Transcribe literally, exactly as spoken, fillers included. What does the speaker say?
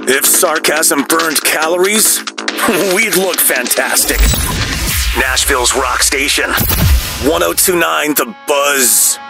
If sarcasm burned calories, we'd look fantastic. Nashville's rock station. one oh two point nine The Buzz.